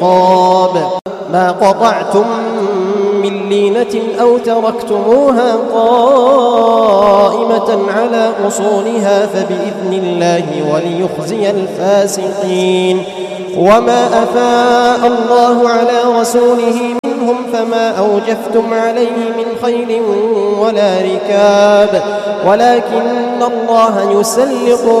العقاب ما قطعتم من لينة أو تركتموها قائمة على أصولها فبإذن الله وليخزي الفاسقين. وما أفاء الله على رسوله منهم فما أوجفتم عليه من خيل ولا ركاب ولكن الله يسلط